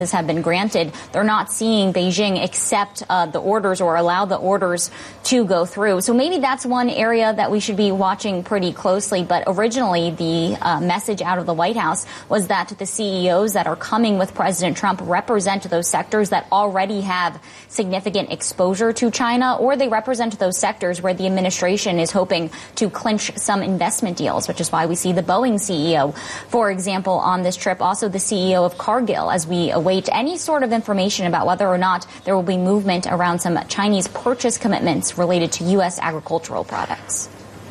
have been granted, they're not seeing Beijing accept the orders or allow the orders to go through. So maybe that's one area that we should be watching pretty closely. But originally, the message out of the White House was that the CEOs that are coming with President Trump represent those sectors that already have significant exposure to China, or they represent those sectors where the administration is hoping to clinch some investment deals, which is why we see the Boeing CEO, for example, on this trip. Also the CEO of Cargill, as we await any sort of information about whether or not there will be movement around some Chinese purchase commitments related to U.S. agricultural products.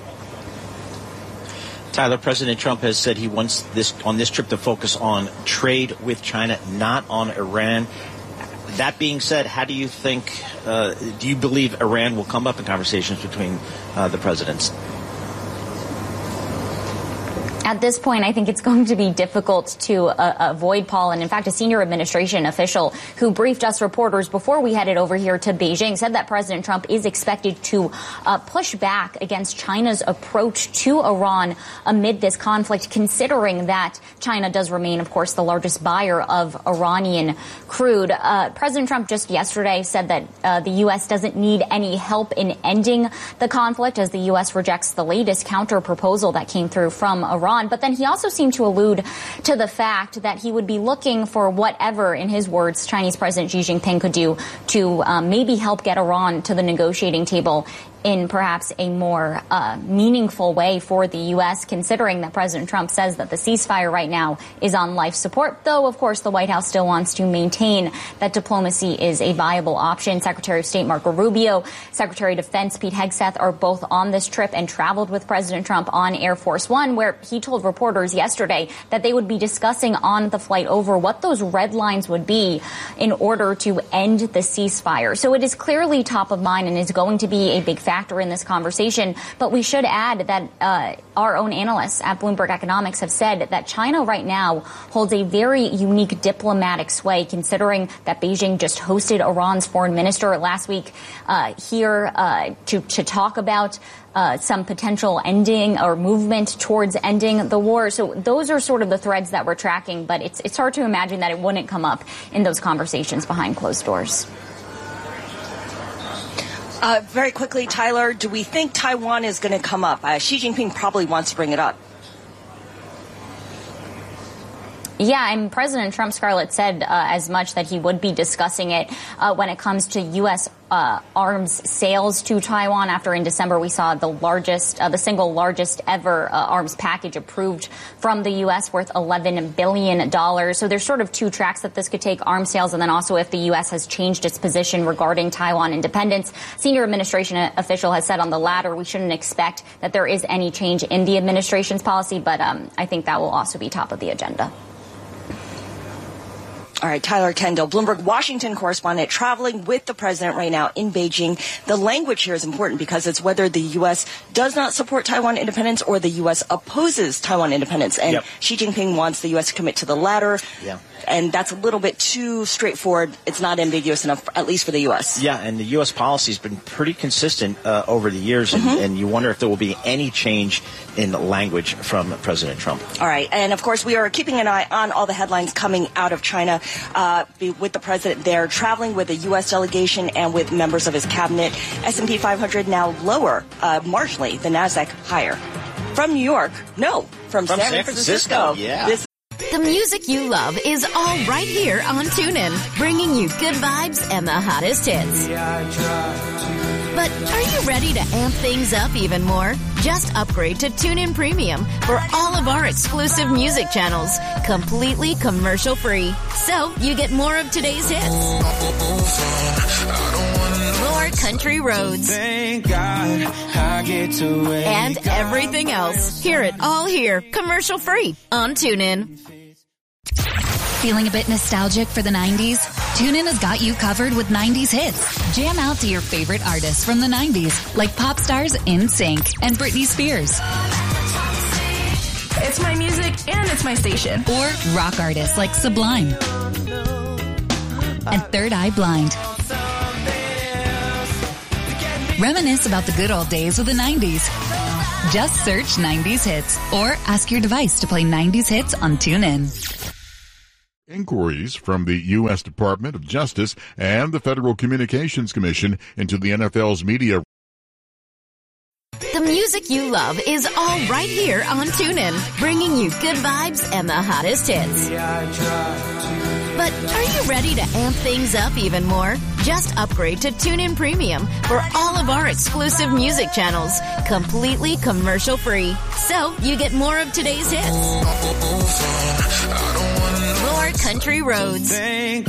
Tyler, President Trump has said he wants on this trip to focus on trade with China, not on Iran. That being said, how do you think, do you believe Iran will come up in conversations between the presidents? At this point, I think it's going to be difficult to avoid, Paul. And in fact, a senior administration official who briefed us reporters before we headed over here to Beijing said that President Trump is expected to push back against China's approach to Iran amid this conflict, considering that China does remain, of course, the largest buyer of Iranian crude. President Trump just yesterday said that the U.S. doesn't need any help in ending the conflict, as the U.S. rejects the latest counter proposal that came through from Iran. But then he also seemed to allude to the fact that he would be looking for whatever, in his words, Chinese President Xi Jinping could do to maybe help get Iran to the negotiating table in perhaps a more meaningful way for the U.S., considering that President Trump says that the ceasefire right now is on life support, though, of course, the White House still wants to maintain that diplomacy is a viable option. Secretary of State Marco Rubio, Secretary of Defense Pete Hegseth are both on this trip and traveled with President Trump on Air Force One, where he told reporters yesterday that they would be discussing on the flight over what those red lines would be in order to end the ceasefire. So it is clearly top of mind and is going to be a big factor in this conversation. But we should add that our own analysts at Bloomberg Economics have said that China right now holds a very unique diplomatic sway, considering that Beijing just hosted Iran's foreign minister last week here to talk about some potential ending or movement towards ending the war. So those are sort of the threads that we're tracking, but it's hard to imagine that it wouldn't come up in those conversations behind closed doors. Very quickly, Tyler, do we think Taiwan is going to come up? Xi Jinping probably wants to bring it up. Yeah, and President Trump, Scarlett, said as much that he would be discussing it when it comes to U.S. Arms sales to Taiwan. After in December we saw the single largest ever arms package approved from the U.S. worth $11 billion. So there's sort of two tracks that this could take: arms sales, and then also if the U.S. has changed its position regarding Taiwan independence. Senior administration official has said on the latter we shouldn't expect that there is any change in the administration's policy, but I think that will also be top of the agenda. All right, Tyler Kendall, Bloomberg Washington correspondent, traveling with the president right now in Beijing. The language here is important because it's whether the U.S. does not support Taiwan independence or the U.S. opposes Taiwan independence. And Xi Jinping wants the U.S. to commit to the latter. Yeah. And that's a little bit too straightforward. It's not ambiguous enough, at least for the U.S. Yeah, and the U.S. policy has been pretty consistent over the years, and you wonder if there will be any change in language from President Trump. All right, and of course we are keeping an eye on all the headlines coming out of China with the president there, traveling with a U.S. delegation and with members of his cabinet. S&P 500 now lower marginally, the NASDAQ higher. From New York, from San Francisco. Yeah. The music you love is all right here on TuneIn, bringing you good vibes and the hottest hits. But are you ready to amp things up even more? Just upgrade to TuneIn Premium for all of our exclusive music channels, completely commercial-free. So you get more of today's hits, more country roads, and everything else. Hear it all here, commercial-free on TuneIn. Feeling a bit nostalgic for the 90s? TuneIn has got you covered with 90s hits. Jam out to your favorite artists from the 90s, like pop stars NSYNC and Britney Spears. It's my music and it's my station. Or rock artists like Sublime and Third Eye Blind. Reminisce about the good old days with the 90s. Just search 90s hits or ask your device to play 90s hits on TuneIn. Inquiries from the U.S. Department of Justice and the Federal Communications Commission into the NFL's media. The music you love is all right here on TuneIn, bringing you good vibes and the hottest hits. But are you ready to amp things up even more? Just upgrade to TuneIn Premium for all of our exclusive music channels, completely commercial-free. So you get more of today's hits, more country roads, and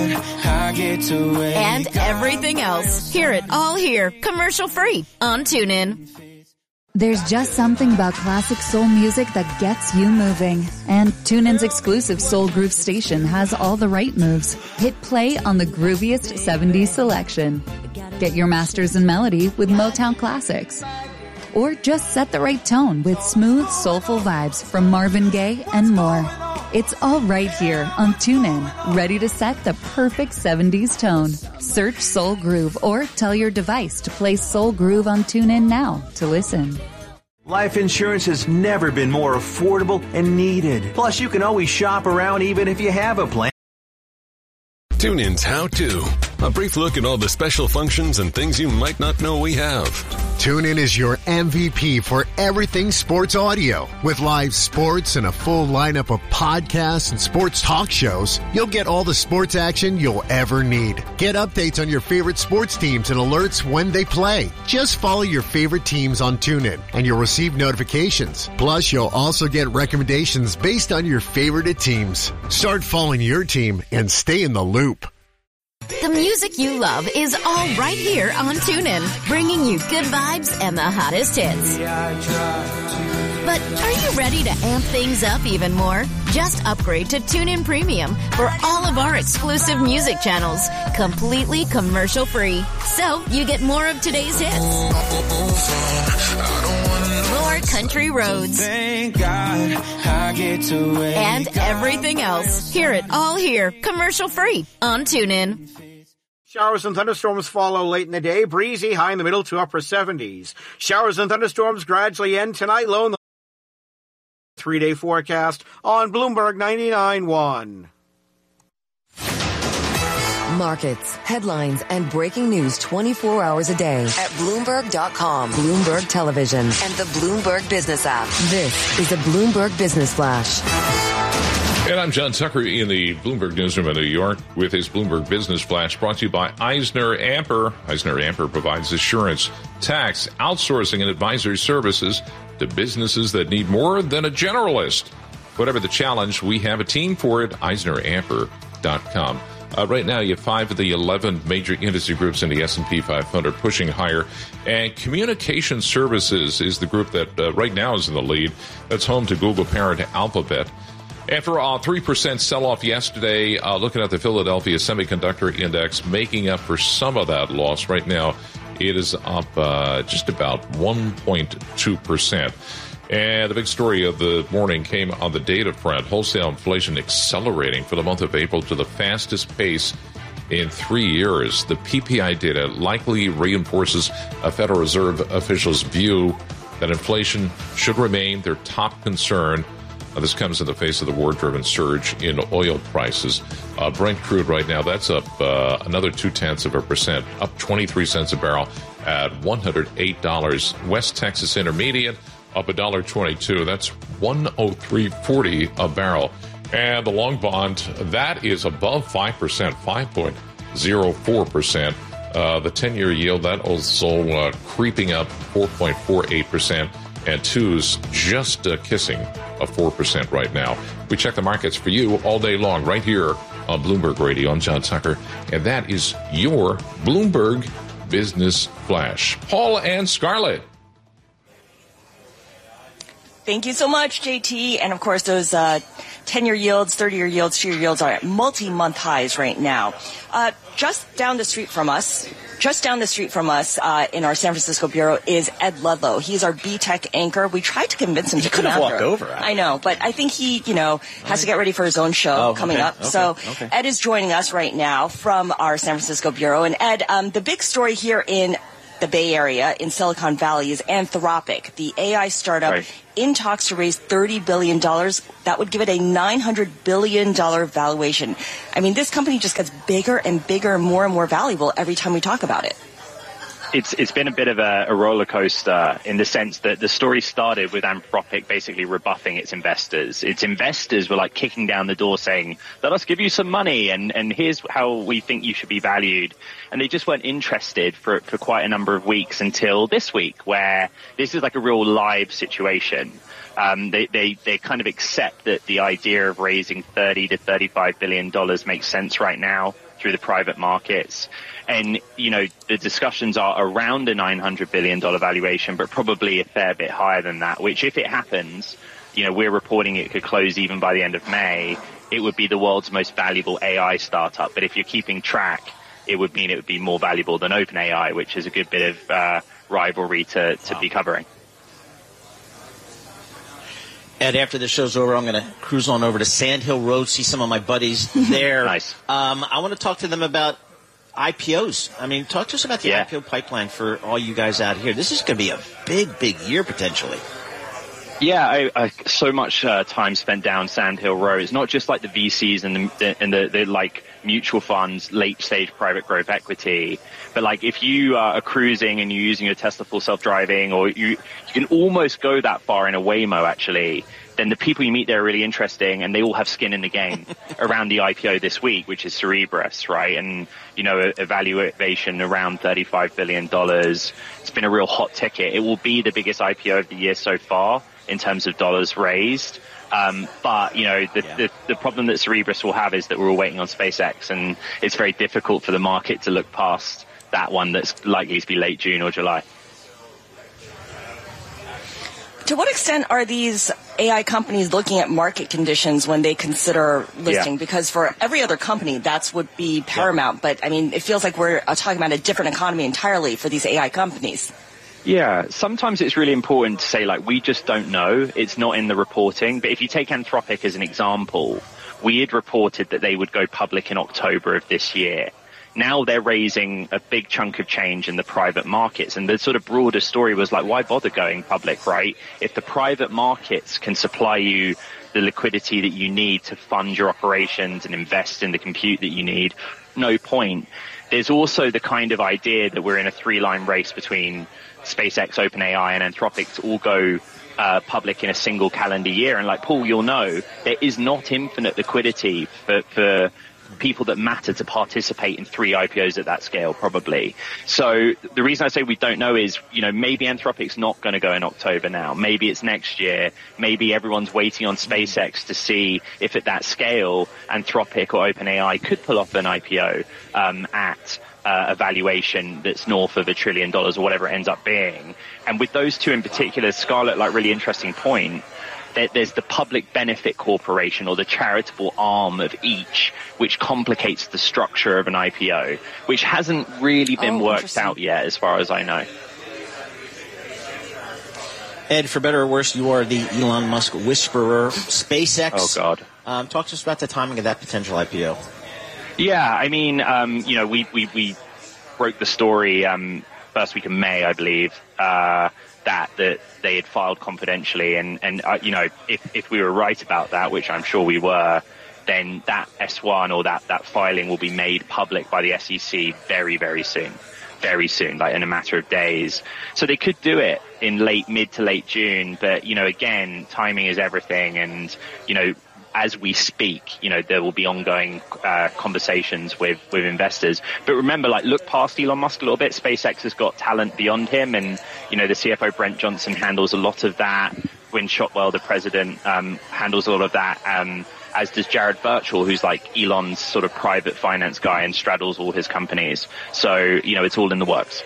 everything else. Hear it all here, commercial-free on TuneIn. There's just something about classic soul music that gets you moving. And TuneIn's exclusive Soul Groove station has all the right moves. Hit play on the grooviest 70s selection. Get your masters in melody with Motown classics. Or just set the right tone with smooth, soulful vibes from Marvin Gaye and more. It's all right here on TuneIn, ready to set the perfect 70s tone. Search Soul Groove or tell your device to play Soul Groove on TuneIn now to listen. Life insurance has never been more affordable and needed. Plus, you can always shop around even if you have a plan. TuneIn's How To. A brief look at all the special functions and things you might not know we have. TuneIn is your MVP for everything sports audio. With live sports and a full lineup of podcasts and sports talk shows, you'll get all the sports action you'll ever need. Get updates on your favorite sports teams and alerts when they play. Just follow your favorite teams on TuneIn and you'll receive notifications. Plus, you'll also get recommendations based on your favorite teams. Start following your team and stay in the loop. The music you love is all right here on TuneIn, bringing you good vibes and the hottest hits. But are you ready to amp things up even more? Just upgrade to TuneIn Premium for all of our exclusive music channels, completely commercial-free. So you get more of today's hits, more country roads, and everything else. Hear it all here, commercial-free on TuneIn. Showers and thunderstorms follow late in the day. Breezy, high in the middle to upper 70s. Showers and thunderstorms gradually end tonight. Low in the 3-day forecast on Bloomberg 99.1. Markets, headlines, and breaking news 24 hours a day at Bloomberg.com, Bloomberg Television, and the Bloomberg Business app. This is a Bloomberg Business Flash. And I'm John Tucker in the Bloomberg Newsroom in New York with his Bloomberg Business Flash brought to you by EisnerAmper. EisnerAmper provides assurance, tax, outsourcing, and advisory services to businesses that need more than a generalist. Whatever the challenge, we have a team for it, EisnerAmper.com. Right now, you have 5 of the 11 major industry groups in the S&P 500 pushing higher. And Communication Services is the group that right now is in the lead. That's home to Google parent Alphabet. After a 3% sell-off yesterday, looking at the Philadelphia Semiconductor Index, making up for some of that loss. Right now, it is up just about 1.2%. And the big story of the morning came on the data front. Wholesale inflation accelerating for the month of April to the fastest pace in 3 years. The PPI data likely reinforces a Federal Reserve official's view that inflation should remain their top concern. This comes in the face of the war-driven surge in oil prices. Brent crude right now, that's up another 0.2%, up 23 cents a barrel at $108. West Texas Intermediate up $1.22. That's $103.40 a barrel. And the long bond, that is above 5%, 5.04%. The 10-year yield, that also creeping up 4.48%. And twos just kissing a 4% right now. We check the markets for you all day long right here on Bloomberg Radio. I'm John Tucker, and that is your Bloomberg Business Flash. Paul and Scarlett. Thank you so much, JT. And, of course, those 10-year yields, 30-year yields, 2-year yields are at multi-month highs right now. Just down the street from us in our San Francisco bureau is Ed Ludlow. He's our B-Tech anchor. We tried to convince him to come out. He could have walked over. I know, but I think he, has to get ready for his own show coming up. So Ed is joining us right now from our San Francisco bureau. And Ed, the big story here in the Bay Area in Silicon Valley is Anthropic, the AI startup in talks to raise $30 billion. That would give it a $900 billion valuation. I mean, this company just gets bigger and bigger and more valuable every time we talk about it. It's been a bit of a roller coaster in the sense that the story started with Anthropic basically rebuffing its investors. Its investors were like kicking down the door saying, let us give you some money and here's how we think you should be valued. And they just weren't interested for quite a number of weeks until this week, where this is like a real live situation. They kind of accept that the idea of raising $30 to $35 billion makes sense right now through the private markets. And, you know, the discussions are around a $900 billion valuation, but probably a fair bit higher than that, which if it happens, you know, we're reporting it could close even by the end of May. It would be the world's most valuable AI startup. But if you're keeping track, it would mean it would be more valuable than OpenAI, which is a good bit of rivalry to be covering. Ed, after the show's over, I'm going to cruise on over to Sand Hill Road, see some of my buddies there. Nice. I want to talk to them about IPOs. I mean, talk to us about the IPO pipeline for all you guys out here. This is going to be a big year potentially. Yeah, I so much time spent down Sand Hill Road. It's not just like the VCs and the like mutual funds, late stage private growth equity, but like if you are cruising and you're using your Tesla full self-driving, or you can almost go that far in a Waymo actually, then the people you meet there are really interesting, and they all have skin in the game around the IPO this week, which is Cerebras, right? And, you know, a valuation around $35 billion. It's been a real hot ticket. It will be the biggest IPO of the year so far in terms of dollars raised. But, you know, the problem that Cerebras will have is that we're all waiting on SpaceX, and it's very difficult for the market to look past that one that's likely to be late June or July. To what extent are these AI companies looking at market conditions when they consider listing? Yeah. Because for every other company, that's would be paramount. Yeah. But, I mean, it feels like we're talking about a different economy entirely for these AI companies. Yeah, sometimes it's really important to say, like, we just don't know. It's not in the reporting. But if you take Anthropic as an example, we had reported that they would go public in October of this year. Now they're raising a big chunk of change in the private markets. And the sort of broader story was like, why bother going public, right? If the private markets can supply you the liquidity that you need to fund your operations and invest in the compute that you need, no point. There's also the kind of idea that we're in a three-line race between SpaceX, OpenAI, and Anthropic to all go public in a single calendar year. And like Paul, you'll know, there is not infinite liquidity for people that matter to participate in 3 IPOs at that scale, probably. So the reason I say we don't know is, you know, maybe Anthropic's not going to go in October now. Maybe it's next year. Maybe everyone's waiting on SpaceX to see if at that scale Anthropic or OpenAI could pull off an IPO at a valuation that's north of $1 trillion or whatever it ends up being. And with those two in particular, Scarlett, like, really interesting point, there's the public benefit corporation or the charitable arm of each, which complicates the structure of an IPO, which hasn't really been worked out yet as far as I know. Ed, for better or worse, you are the Elon Musk whisperer. SpaceX. Oh, God. Talk to us about the timing of that potential IPO. Yeah, I mean, you know, we broke the story first week of May, I believe, that they had filed confidentially, and you know, if we were right about that, which I'm sure we were, then that S1 or that filing will be made public by the SEC very soon, like in a matter of days. So they could do it in mid to late June, but, you know, again, timing is everything, and, you know, as we speak, you know, there will be ongoing conversations with investors. But remember, like, look past Elon Musk a little bit. SpaceX has got talent beyond him, and, you know, the CFO Brent Johnson handles a lot of that. Gwynne Shotwell, the president, handles a lot of that, as does Jared Birchall, who's like Elon's sort of private finance guy and straddles all his companies. So, you know, it's all in the works.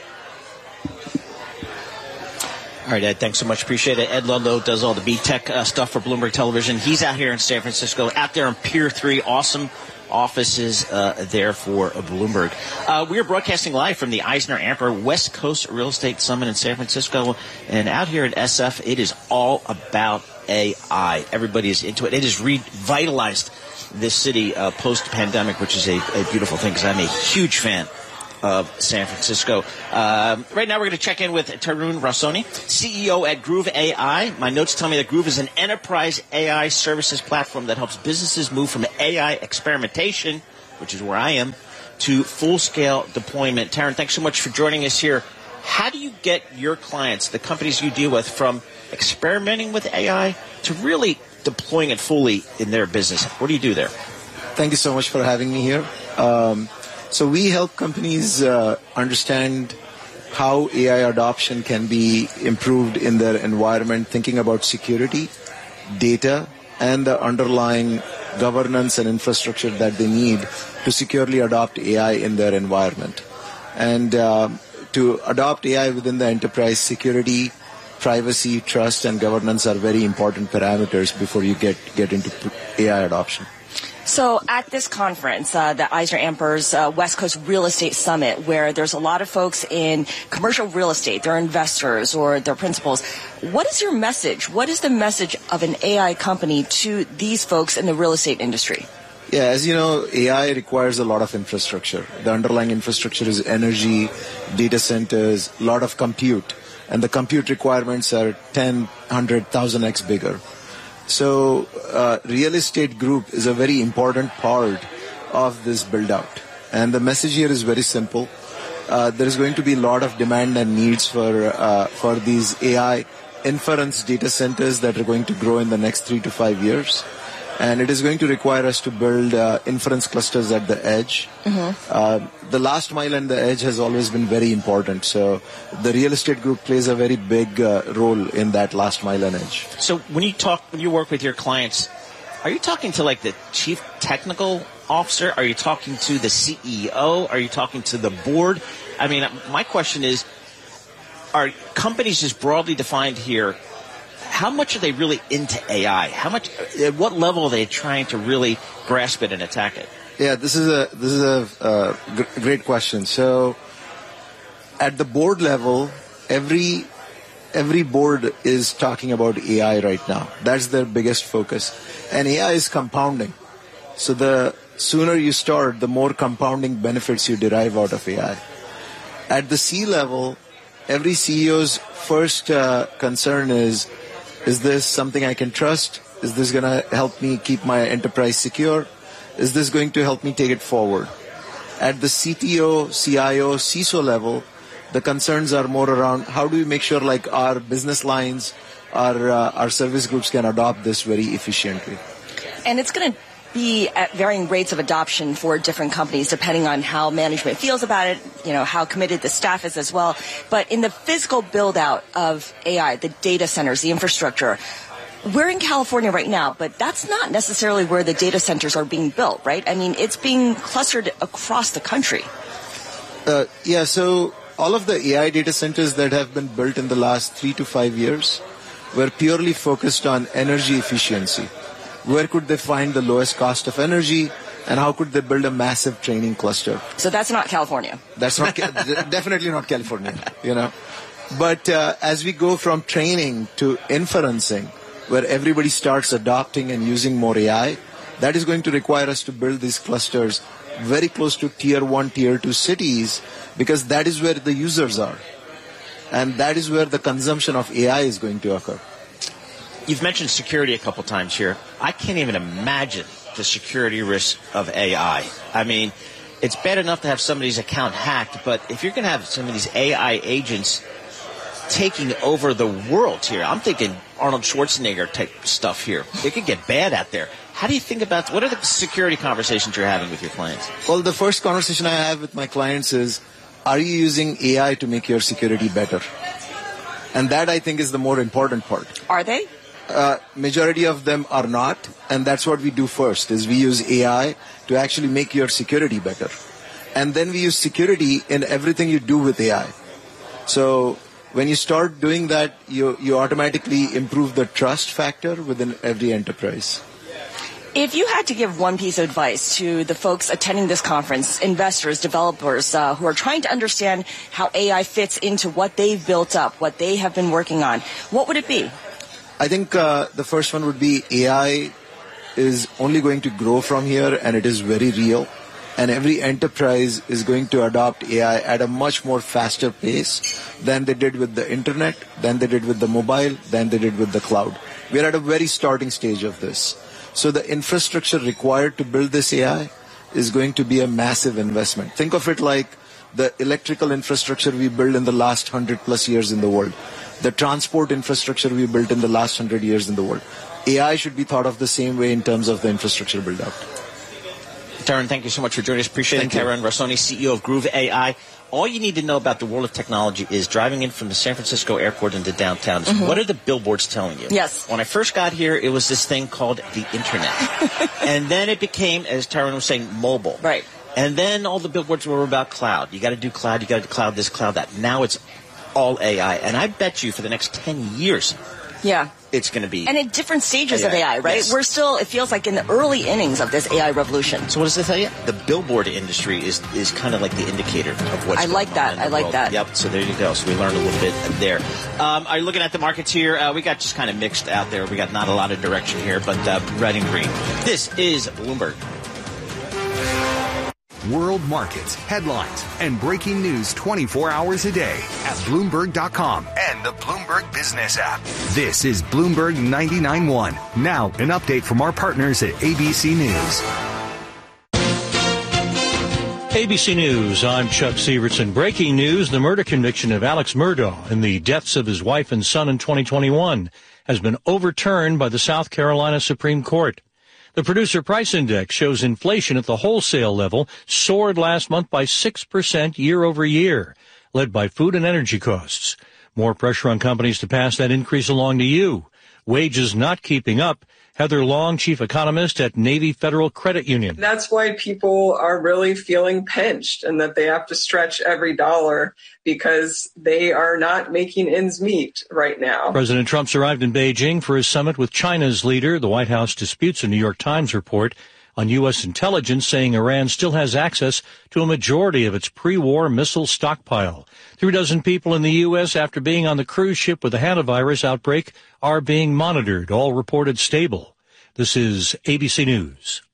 All right, Ed, thanks so much. Appreciate it. Ed Ludlow does all the B-Tech stuff for Bloomberg Television. He's out here in San Francisco, out there on Pier 3. Awesome offices there for Bloomberg. We are broadcasting live from the Eisner-Amper West Coast Real Estate Summit in San Francisco. And out here at SF, it is all about AI. Everybody is into it. It has revitalized this city post-pandemic, which is a beautiful thing because I'm a huge fan of San Francisco. Right now we're going to check in with Tarun Rasoni, CEO at Groove AI. My notes tell me that Groove is an enterprise AI services platform that helps businesses move from AI experimentation, which is where I am, to full-scale deployment. Tarun, thanks so much for joining us here. How do you get your clients, the companies you deal with, from experimenting with AI to really deploying it fully in their business? What do you do there? Thank you so much for having me here. So we help companies understand how AI adoption can be improved in their environment, thinking about security, data, and the underlying governance and infrastructure that they need to securely adopt AI in their environment. And to adopt AI within the enterprise, security, privacy, trust, and governance are very important parameters before you get into AI adoption. So at this conference, the EisnerAmper's West Coast Real Estate Summit, where there's a lot of folks in commercial real estate, they're investors or they're principals, what is your message? What is the message of an AI company to these folks in the real estate industry? Yeah, as you know, AI requires a lot of infrastructure. The underlying infrastructure is energy, data centers, a lot of compute. And the compute requirements are 10, 100, 1,000x bigger. So real estate group is a very important part of this build-out. And the message here is very simple. There is going to be a lot of demand and needs for these AI inference data centers that are going to grow in the next 3 to 5 years. And it is going to require us to build inference clusters at the edge. Mm-hmm. The last mile and the edge has always been very important. So the real estate group plays a very big role in that last mile and edge. So when you work with your clients, are you talking to like the chief technical officer? Are you talking to the CEO? Are you talking to the board? I mean, my question is, are companies just broadly defined here, how much are they really into AI? At what level are they trying to really grasp it and attack it? Yeah, this is a great question. So, at the board level, every board is talking about AI right now. That's their biggest focus, and AI is compounding. So the sooner you start, the more compounding benefits you derive out of AI. At the C level, every CEO's first concern is this something I can trust? Is this going to help me keep my enterprise secure? Is this going to help me take it forward? At the CTO, CIO, CISO level, the concerns are more around how do we make sure like our business lines, our service groups can adopt this very efficiently. And it's going to be at varying rates of adoption for different companies depending on how management feels about it, how committed the staff is as well. But in the physical build out of AI, the data centers, the infrastructure, we're in California right now, but that's not necessarily where the data centers are being built, right? I mean, it's being clustered across the country. Yeah, so all of the AI data centers that have been built in the last 3 to 5 years were purely focused on energy efficiency. Where could they find the lowest cost of energy, and how could they build a massive training cluster? So that's not California. That's not definitely not California, But as we go from training to inferencing, where everybody starts adopting and using more AI, that is going to require us to build these clusters very close to tier 1, tier 2 cities, because that is where the users are. And that is where the consumption of AI is going to occur. You've mentioned security a couple times here. I can't even imagine the security risk of AI. I mean, it's bad enough to have somebody's account hacked, but if you're going to have some of these AI agents taking over the world here, I'm thinking Arnold Schwarzenegger type stuff here. It could get bad out there. How do you think about, what are the security conversations you're having with your clients? Well, the first conversation I have with my clients is, are you using AI to make your security better? And that, I think, is the more important part. Are they? Majority of them are not, and that's what we do first, is we use AI to actually make your security better. And then we use security in everything you do with AI. So when you start doing that, you automatically improve the trust factor within every enterprise. If you had to give one piece of advice to the folks attending this conference, investors, developers who are trying to understand how AI fits into what they've built up, what they have been working on, what would it be? I think the first one would be AI is only going to grow from here, and it is very real. and every enterprise is going to adopt AI at a much more faster pace than they did with the internet, than they did with the mobile, than they did with the cloud. We're at a very starting stage of this. So the infrastructure required to build this AI is going to be a massive investment. Think of it like the electrical infrastructure we built in the last 100 plus years in the world, the transport infrastructure we built in the last 100 years in the world. AI should be thought of the same way in terms of the infrastructure build-out. Taran, thank you so much for joining us. Appreciate it. Taran Rasoni, CEO of Groove AI. All you need to know about the world of technology is driving in from the San Francisco airport into downtown. Mm-hmm. What are the billboards telling you? Yes. When I first got here, it was this thing called the Internet. And then it became, as Taran was saying, mobile. Right. And then all the billboards were about cloud. You got to do cloud, you got to do cloud this, cloud that. Now it's all AI. And I bet you for the next 10 years, it's going to be. And at different stages of AI, right? Yes. We're still, it feels like in the early innings of this AI revolution. So what does it tell you? The billboard industry is kind of like the indicator of what's going on in the world. That. Yep, so there you go. So we learned a little bit there. Are you looking at the markets here? We got just kind of mixed out there. We got not a lot of direction here, but red and green. This is Bloomberg. World markets, headlines, and breaking news 24 hours a day at Bloomberg.com and the Bloomberg Business app. This is Bloomberg 99.1. Now, an update from our partners at ABC News. ABC News, I'm Chuck Sievertson. Breaking news, the murder conviction of Alex Murdaugh and the deaths of his wife and son in 2021 has been overturned by the South Carolina Supreme Court. The Producer Price Index shows inflation at the wholesale level soared last month by 6% year over year, led by food and energy costs. More pressure on companies to pass that increase along to you. Wages not keeping up. Heather Long, chief economist at Navy Federal Credit Union. That's why people are really feeling pinched and that they have to stretch every dollar because they are not making ends meet right now. President Trump's arrived in Beijing for his summit with China's leader. The White House disputes a New York Times report on U.S. intelligence saying Iran still has access to a majority of its pre-war missile stockpile. 36 people in the U.S. after being on the cruise ship with a hantavirus outbreak are being monitored, all reported stable. This is ABC News.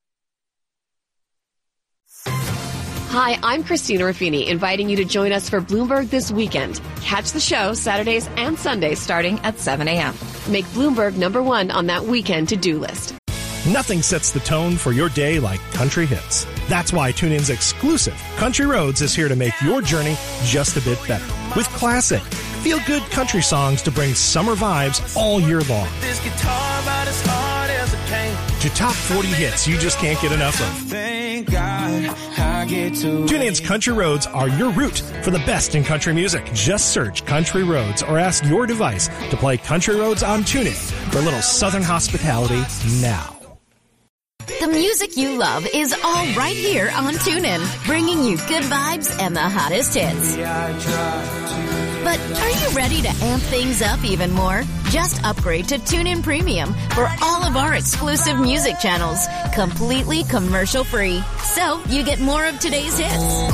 Hi, I'm Christina Ruffini, inviting you to join us for Bloomberg This Weekend. Catch the show Saturdays and Sundays starting at 7 a.m. Make Bloomberg #1 on that weekend to-do list. Nothing sets the tone for your day like country hits. That's why TuneIn's exclusive Country Roads is here to make your journey just a bit better. With classic, feel-good country songs to bring summer vibes all year long. This guitar about as hard as a cane. To top 40 hits you just can't get enough of. Thank God I get to. TuneIn's Country Roads are your route for the best in country music. Just search Country Roads or ask your device to play Country Roads on TuneIn for a little Southern hospitality now. The music you love is all right here on TuneIn, bringing you good vibes and the hottest hits. But are you ready to amp things up even more? Just upgrade to TuneIn Premium for all of our exclusive music channels, completely commercial-free. So you get more of today's hits.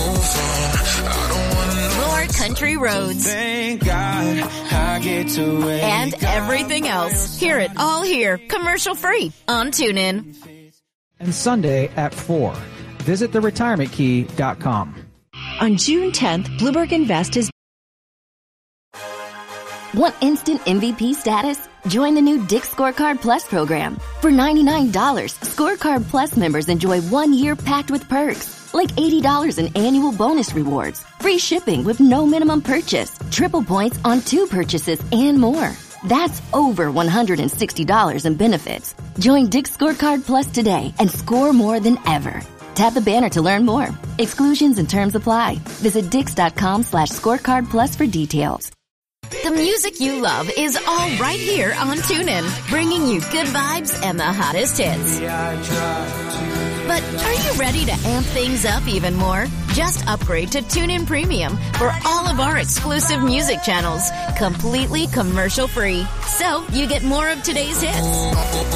More country roads. Thank God I get to wake and everything else. Hear it all here, commercial-free on TuneIn. And Sunday at 4. Visit theretirementkey.com. On June 10th, Bloomberg Invest is... Want instant MVP status? Join the new Dick's Scorecard Plus program. For $99, Scorecard Plus members enjoy 1 year packed with perks, like $80 in annual bonus rewards, free shipping with no minimum purchase, triple points on 2 purchases, and more. That's over $160 in benefits. Join Dick's Scorecard Plus today and score more than ever. Tap the banner to learn more. Exclusions and terms apply. Visit Dix.com/scorecard plus for details. The music you love is all right here on TuneIn, bringing you good vibes and the hottest hits. But are you ready to amp things up even more? Just upgrade to TuneIn Premium for all of our exclusive music channels, completely commercial-free. So you get more of today's hits.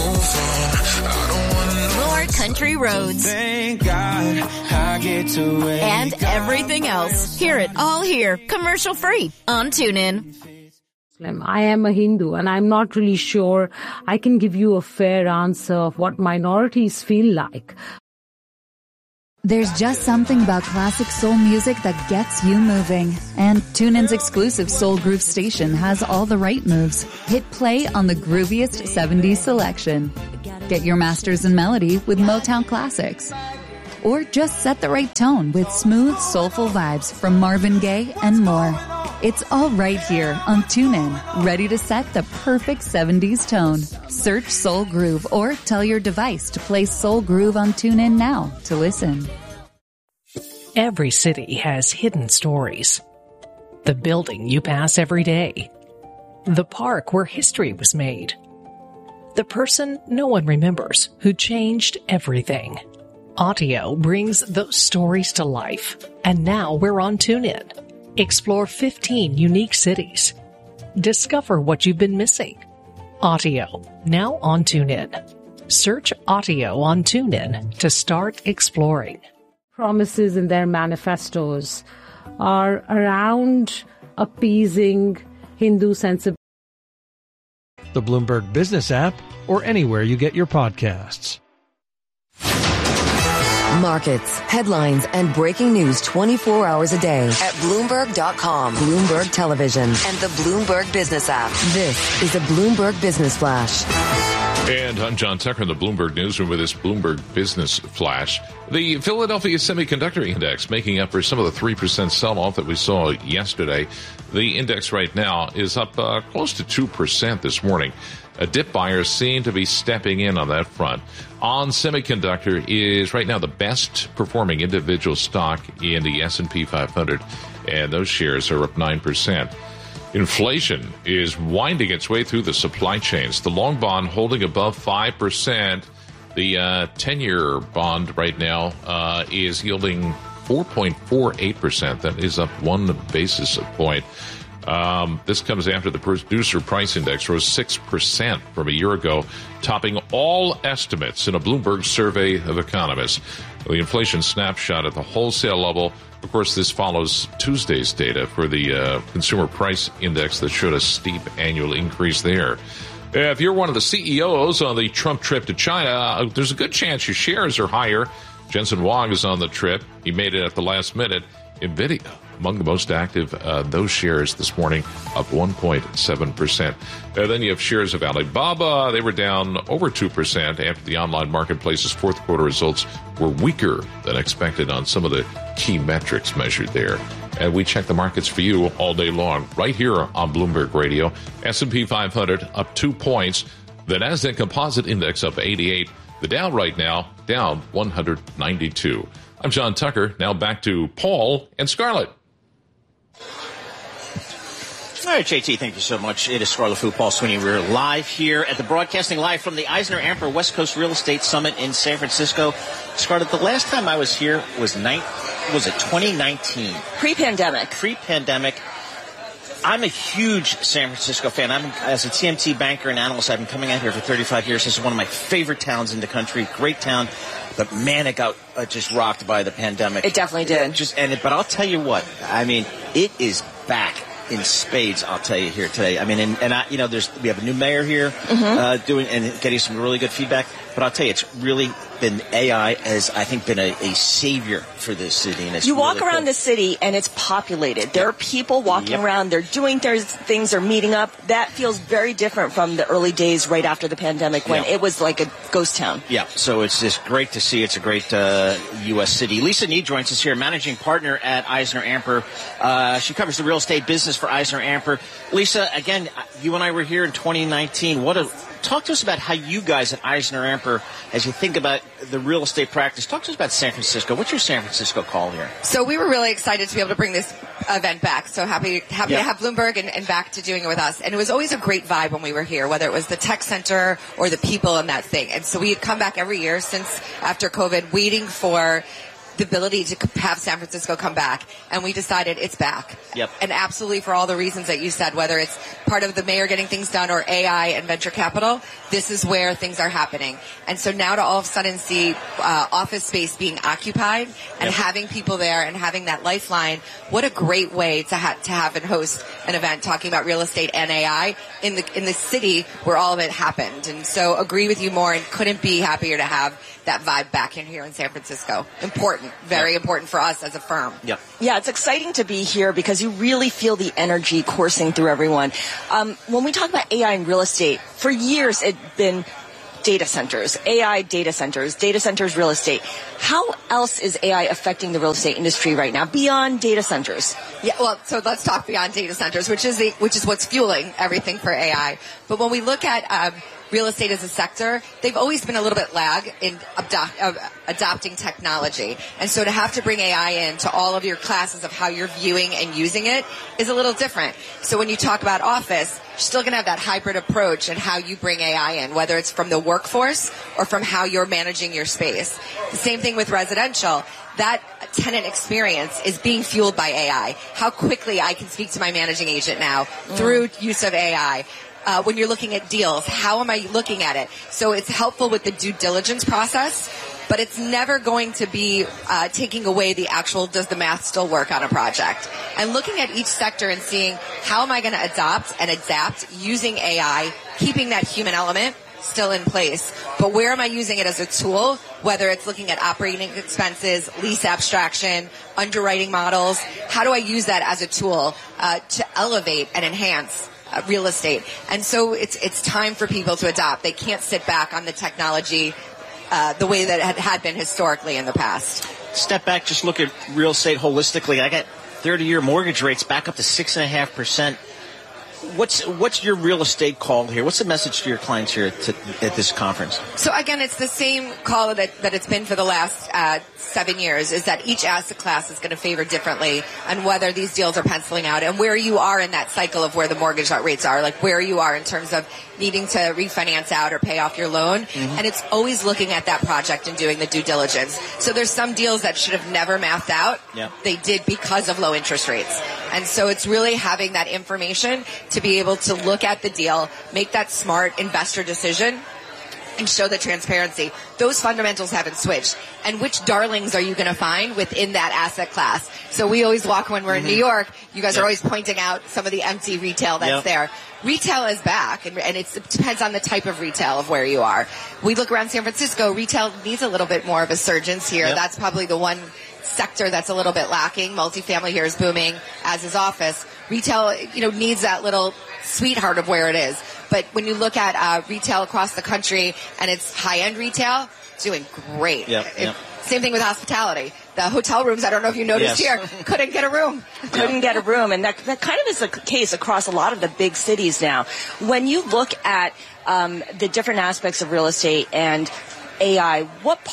More country roads. Thank God I get to wake and everything else. Hear it all here, commercial-free on TuneIn. I am a Hindu and I'm not really sure I can give you a fair answer of what minorities feel like. There's just something about classic soul music that gets you moving. And TuneIn's exclusive Soul Groove station has all the right moves. Hit play on the grooviest 70s selection. Get your masters in melody with Motown classics. Or just set the right tone with smooth, soulful vibes from Marvin Gaye and more. It's all right here on TuneIn, ready to set the perfect 70s tone. Search Soul Groove or tell your device to play Soul Groove on TuneIn now to listen. Every city has hidden stories. The building you pass every day. The park where history was made. The person no one remembers who changed everything. Audio brings those stories to life. And now we're on TuneIn. Explore 15 unique cities. Discover what you've been missing. Audio, now on TuneIn. Search Audio on TuneIn to start exploring. Promises in their manifestos are around appeasing Hindu sensibilities. The Bloomberg Business app or anywhere you get your podcasts. Markets, headlines, and breaking news 24 hours a day at Bloomberg.com, Bloomberg Television, and the Bloomberg Business app. This is a Bloomberg Business Flash. And I'm John Tucker in the Bloomberg Newsroom with this Bloomberg Business Flash. The Philadelphia Semiconductor Index making up for some of the 3% sell-off that we saw yesterday. The index right now is up close to 2% this morning. Dip buyers seem to be stepping in on that front. ON Semiconductor is right now the best performing individual stock in the S&P 500, and those shares are up 9%. Inflation is winding its way through the supply chains. The long bond holding above 5%. The 10-year bond right now is yielding 4.48%. That is up 1 basis point. This comes after the producer price index rose 6% from a year ago, topping all estimates in a Bloomberg survey of economists. The inflation snapshot at the wholesale level. Of course, this follows Tuesday's data for the consumer price index that showed a steep annual increase there. If you're one of the CEOs on the Trump trip to China, there's a good chance your shares are higher. Jensen Huang is on the trip. He made it at the last minute. NVIDIA, among the most active, those shares this morning up 1.7%. Then you have shares of Alibaba. They were down over 2% after the online marketplace's fourth quarter results were weaker than expected on some of the key metrics measured there. And we check the markets for you all day long right here on Bloomberg Radio. S&P 500 up 2 points. The Nasdaq Composite Index up 88. The Dow right now down 192. I'm John Tucker. Now back to Paul and Scarlett. All right, JT, thank you so much. It is Scarlett Fu, Paul Sweeney. We're live here at the broadcasting live from the Eisner-Amper West Coast Real Estate Summit in San Francisco. Scarlett, the last time I was here was 2019? Pre-pandemic. Pre-pandemic. I'm a huge San Francisco fan. As a TMT banker and analyst, I've been coming out here for 35 years. This is one of my favorite towns in the country. Great town. But man, it got just rocked by the pandemic. It definitely did. But I'll tell you what. I mean, it is back in spades. I'll tell you here today. I mean, we have a new mayor here doing and getting some really good feedback. But I'll tell you, it's really been AI has, I think, been a savior for this city. And it's you walk really around cool. the city and it's populated. There are people walking around. They're doing things. They're meeting up. That feels very different from the early days right after the pandemic when it was like a ghost town. Yeah. So it's just great to see. It's a great U.S. city. Lisa Nee joins us here, managing partner at Eisner-Amper. She covers the real estate business for Eisner-Amper. Lisa, again, you and I were here in 2019. Talk to us about how you guys at Eisner-Amper, as you think about the real estate practice, talk to us about San Francisco. What's your San Francisco call here? So we were really excited to be able to bring this event back. So happy to have Bloomberg and back to doing it with us. And it was always a great vibe when we were here, whether it was the tech center or the people and that thing. And so we had come back every year since after COVID, waiting for the ability to have San Francisco come back, and we decided it's back. Yep. And absolutely for all the reasons that you said, whether it's part of the mayor getting things done or AI and venture capital, this is where things are happening. And so now to all of a sudden see office space being occupied and having people there and having that lifeline, what a great way to have and host an event talking about real estate and AI in the city where all of it happened. And so agree with you more and couldn't be happier to have that vibe back in here in San Francisco. Important. very important for us as a firm. Yep. Yeah, it's exciting to be here because you really feel the energy coursing through everyone. When we talk about AI in real estate, for years it's been data centers, AI data centers, real estate. How else is AI affecting the real estate industry right now beyond data centers? Yeah, well, so let's talk beyond data centers, which is what's fueling everything for AI. But when we look at real estate as a sector, they've always been a little bit lag in adopting technology. And so to have to bring AI into all of your classes of how you're viewing and using it is a little different. So when you talk about office, you're still going to have that hybrid approach in how you bring AI in, whether it's from the workforce or from how you're managing your space. The same thing with residential. That tenant experience is being fueled by AI. How quickly I can speak to my managing agent now through use of AI. When you're looking at deals, how am I looking at it? So it's helpful with the due diligence process, but it's never going to be taking away the actual, does the math still work on a project? And looking at each sector and seeing how am I going to adopt and adapt using AI, keeping that human element still in place. But where am I using it as a tool, whether it's looking at operating expenses, lease abstraction, underwriting models? How do I use that as a tool to elevate and enhance real estate? And so it's time for people to adopt. They can't sit back on the technology the way that it had been historically in the past. Step back, just look at real estate holistically. I got 30-year mortgage rates back up to 6.5%. What's your real estate call here? What's the message to your clients here at this conference? So again, it's the same call that it's been for the last 7 years, is that each asset class is going to favor differently and whether these deals are penciling out and where you are in that cycle of where the mortgage rates are, like where you are in terms of needing to refinance out or pay off your loan. Mm-hmm. And it's always looking at that project and doing the due diligence. So there's some deals that should have never mathed out. Yeah. They did because of low interest rates. And so it's really having that information to be able to look at the deal, make that smart investor decision, and show the transparency. Those fundamentals haven't switched. And which darlings are you going to find within that asset class? So we always walk when we're in New York. You guys are always pointing out some of the empty retail that's there. Retail is back, and it depends on the type of retail of where you are. We look around San Francisco, retail needs a little bit more of a surgence here. Yep. That's probably the one sector that's a little bit lacking. Multifamily here is booming, as is office. Retail, needs that little sweetheart of where it is. But when you look at retail across the country, and it's high-end retail, it's doing great. Yep. Same thing with hospitality. The hotel rooms, I don't know if you noticed here, couldn't get a room. Couldn't get a room. And that kind of is the case across a lot of the big cities now. When you look at the different aspects of real estate and AI,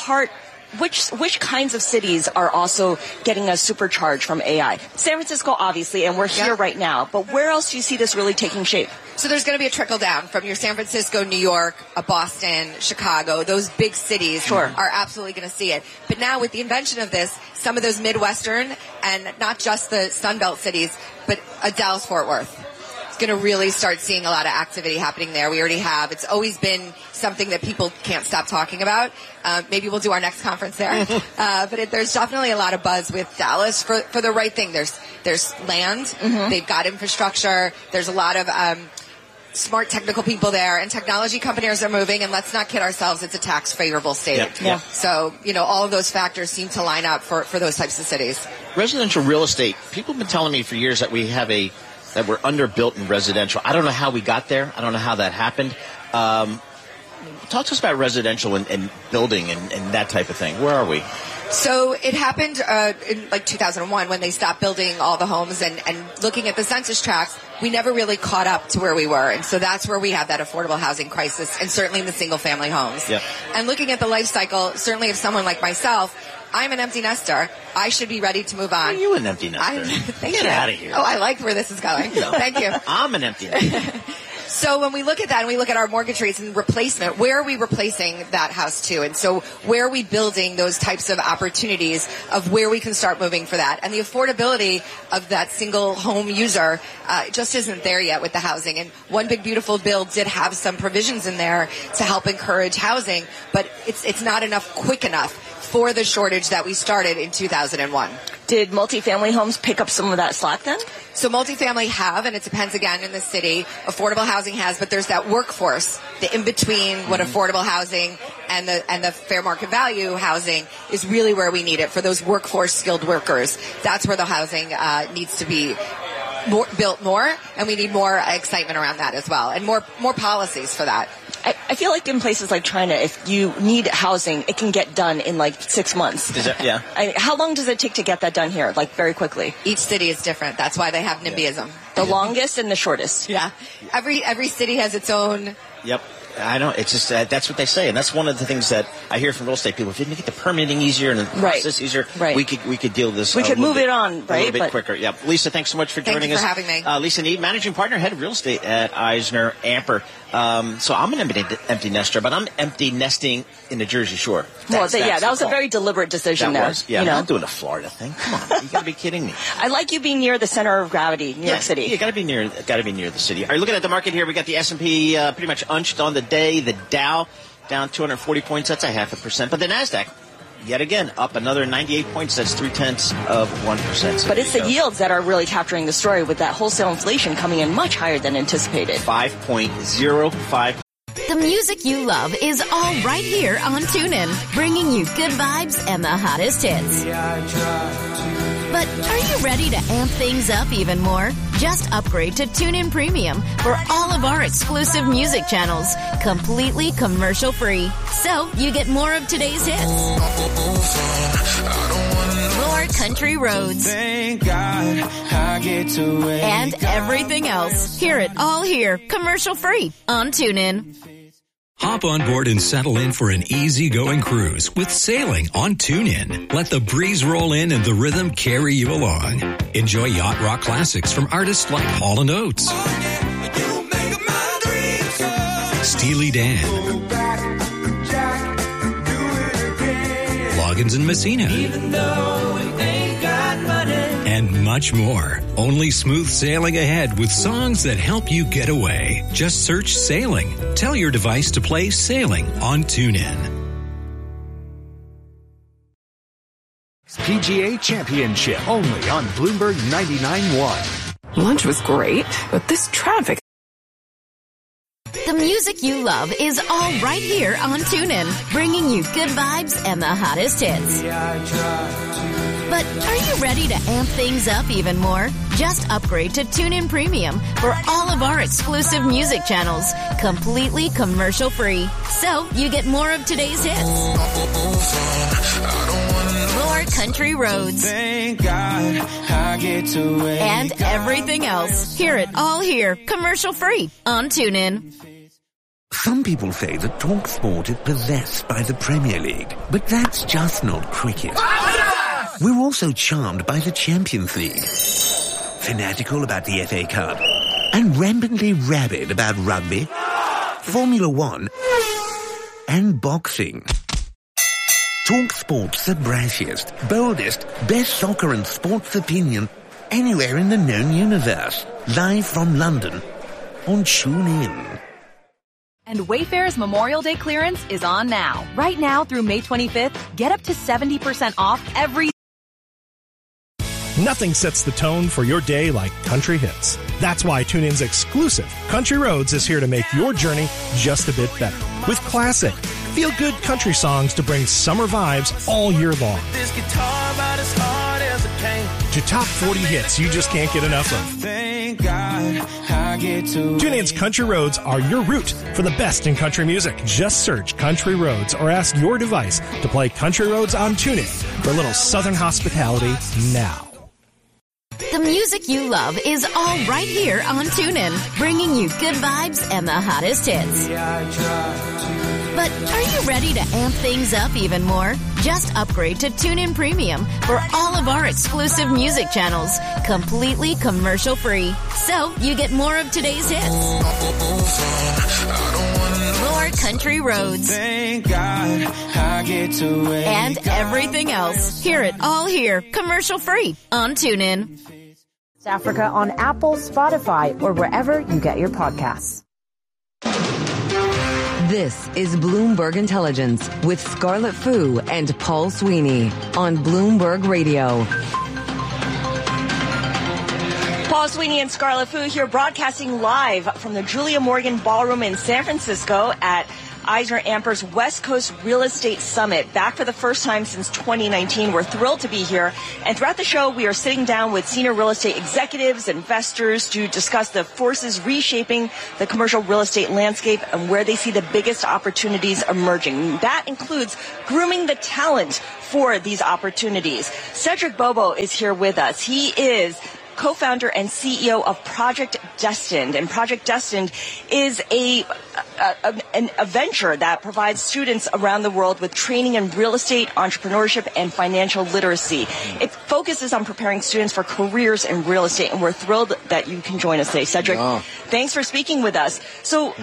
which kinds of cities are also getting a supercharge from AI? San Francisco, obviously, and we're here right now. But where else do you see this really taking shape? So there's going to be a trickle down from your San Francisco, New York, Boston, Chicago. Those big cities are absolutely going to see it. But now with the invention of this, some of those Midwestern and not just the Sunbelt cities, but Dallas-Fort Worth. It's going to really start seeing a lot of activity happening there. We already have. It's always been something that people can't stop talking about. Maybe we'll do our next conference there. But there's definitely a lot of buzz with Dallas for the right thing. There's land. Mm-hmm. They've got infrastructure. There's a lot of smart technical people there, and technology companies are moving, and let's not kid ourselves, it's a tax favorable state. Yep. So, all of those factors seem to line up for those types of cities. Residential real estate, people have been telling me for years that that we're underbuilt in residential. I don't know how we got there. I don't know how that happened. Talk to us about residential and building and that type of thing. Where are we? So it happened in 2001 when they stopped building all the homes and looking at the census tracts, we never really caught up to where we were. And so that's where we have that affordable housing crisis, and certainly in the single family homes. Yep. And looking at the life cycle, certainly of someone like myself, I'm an empty nester. I should be ready to move on. Are you an empty nester? Get out of here. Oh, I like where this is going. No. Thank you. I'm an empty nester. So when we look at that and we look at our mortgage rates and replacement, where are we replacing that house to? And so where are we building those types of opportunities of where we can start moving for that? And the affordability of that single home user just isn't there yet with the housing. And One Big Beautiful Bill did have some provisions in there to help encourage housing, but it's not quick enough for the shortage that we started in 2001. Did multifamily homes pick up some of that slack then? So multifamily have, and it depends again in the city. Affordable housing has, but there's that workforce, the in between what affordable housing and the fair market value housing is really where we need it for those workforce skilled workers. That's where the housing needs to be built more, and we need more excitement around that as well, and more policies for that. I feel like in places like China, if you need housing, it can get done in like 6 months. Is that, yeah. How long does it take to get that done here? Like very quickly? Each city is different. That's why they have NIMBYism. The longest and the shortest. Yeah. Every city has its own. Yep. I know. It's just that's what they say, and that's one of the things that I hear from real estate people. If we can get the permitting easier and the process easier, we could deal with this. We could move it on, right? A little bit quicker. Yeah. Lisa, thanks so much for joining us. Thanks for having me. Lisa Need, managing partner, head of real estate at Eisner Amper. So I'm an empty nester, but I'm empty nesting in the Jersey Shore. That was a very deliberate decision there. I'm not doing a Florida thing. Come on, you got to be kidding me. I like you being near the center of gravity, New York City. You got to be near the city. All right, looking at the market here, we got the S&P pretty much unched on the day. The Dow down 240 points. That's 0.5%. But the Nasdaq, yet again, up another 98 points. That's 0.3%. So but it's the yields that are really capturing the story, with that wholesale inflation coming in much higher than anticipated. 5.05. The music you love is all right here on TuneIn, bringing you good vibes and the hottest hits. But are you ready to amp things up even more? Just upgrade to TuneIn Premium for all of our exclusive music channels, completely commercial-free. So you get more of today's hits, more country roads, and everything else. Hear it all here, commercial-free on TuneIn. Hop on board and settle in for an easy-going cruise with sailing on TuneIn. Let the breeze roll in and the rhythm carry you along. Enjoy yacht rock classics from artists like Hall & Oates, Steely Dan, Loggins and Messina, and much more. Only smooth sailing ahead with songs that help you get away. Just search Sailing. Tell your device to play Sailing on TuneIn. PGA Championship, only on Bloomberg 99.1. Lunch was great, but this traffic. The music you love is all right here on TuneIn, bringing you good vibes and the hottest hits. But are you ready to amp things up even more? Just upgrade to TuneIn Premium for all of our exclusive music channels, completely commercial-free. So you get more of today's hits, more country roads, and everything else. Hear it all here, commercial-free on TuneIn. Some people say that TalkSport is possessed by the Premier League, but that's just not cricket. We're also charmed by the Champions League, fanatical about the FA Cup, and rampantly rabid about rugby, Formula One, and boxing. TalkSport's the brashiest, boldest, best soccer and sports opinion anywhere in the known universe. Live from London on TuneIn. And Wayfair's Memorial Day clearance is on now. Right now through May 25th, get up to 70% off every... Nothing sets the tone for your day like country hits. That's why TuneIn's exclusive Country Roads is here to make your journey just a bit better. With classic, feel-good country songs to bring summer vibes all year long. This guitar about as hard as it came. To top 40 hits you just can't get enough of. Thank God I get to TuneIn's Country Roads are your route for the best in country music. Just search Country Roads or ask your device to play Country Roads on TuneIn for a little southern hospitality now. The music you love is all right here on TuneIn, bringing you good vibes and the hottest hits. But are you ready to amp things up even more? Just upgrade to TuneIn Premium for all of our exclusive music channels, completely commercial-free. So you get more of today's hits, more country roads, and everything else. Hear it all here, commercial-free on TuneIn. Africa on Apple, Spotify, or wherever you get your podcasts. This is Bloomberg Intelligence with Scarlett Fu and Paul Sweeney on Bloomberg Radio. Paul Sweeney and Scarlett Fu here, broadcasting live from the Julia Morgan Ballroom in San Francisco at EisnerAmper's West Coast Real Estate Summit. Back for the first time since 2019. We're thrilled to be here. And throughout the show, we are sitting down with senior real estate executives, investors to discuss the forces reshaping the commercial real estate landscape and where they see the biggest opportunities emerging. That includes grooming the talent for these opportunities. Cedric Bobo is here with us. He is co-founder and CEO of Project Destined. And Project Destined is a venture that provides students around the world with training in real estate, entrepreneurship, and financial literacy. It focuses on preparing students for careers in real estate, and we're thrilled that you can join us today. Cedric, thanks for speaking with us. So,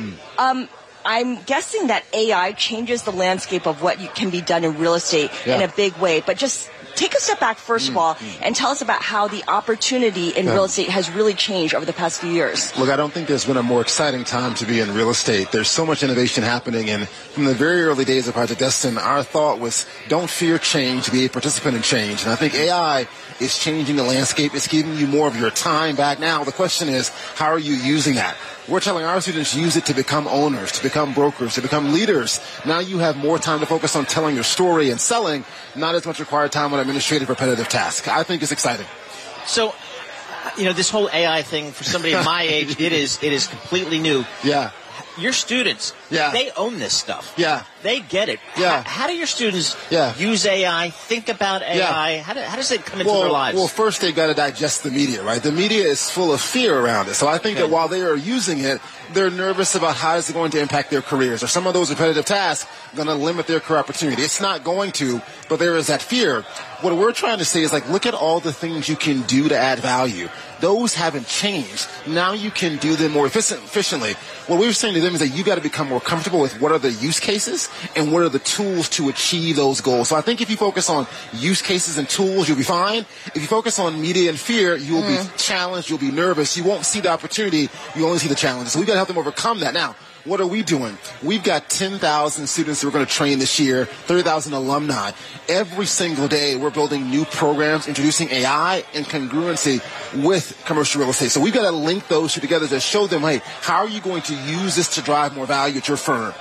I'm guessing that AI changes the landscape of what can be done in real estate in a big way, but just take a step back, first of all, and tell us about how the opportunity in real estate has really changed over the past few years. Look, I don't think there's been a more exciting time to be in real estate. There's so much innovation happening, and from the very early days of Project Destined, our thought was don't fear change, be a participant in change. And I think AI is changing the landscape. It's giving you more of your time back now. The question is, how are you using that? We're telling our students use it to become owners, to become brokers, to become leaders. Now you have more time to focus on telling your story and selling, not as much required time on administrative repetitive tasks. I think it's exciting. So, this whole AI thing for somebody of my age, it is completely new. Yeah. Your students, they own this stuff. Yeah. They get it. Yeah. How do your students use AI, think about AI? How does it come into their lives? Well, first they've got to digest the media, right? The media is full of fear around it. So I think that while they are using it, they're nervous about how is it going to impact their careers. Are some of those repetitive tasks going to limit their career opportunity? It's not going to, but there is that fear. What we're trying to say is, look at all the things you can do to add value. Those haven't changed. Now you can do them more efficiently. What we were saying to them is that you got to become more comfortable with what are the use cases and what are the tools to achieve those goals. So I think if you focus on use cases and tools, you'll be fine. If you focus on media and fear, you'll be challenged, you'll be nervous. You won't see the opportunity. You only see the challenges. So we've got to help them overcome that. Now, what are we doing? We've got 10,000 students that we're going to train this year, 30,000 alumni. Every single day, we're building new programs, introducing AI and congruency with commercial real estate. So we've got to link those two together to show them, hey, how are you going to use this to drive more value at your firm?